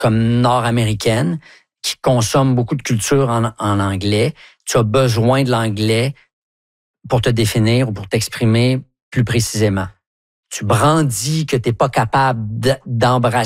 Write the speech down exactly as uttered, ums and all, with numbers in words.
comme nord-américaine qui consomme beaucoup de culture en, en anglais, tu as besoin de l'anglais pour te définir ou pour t'exprimer plus précisément. Tu brandis que tu n'es pas capable d'embrasser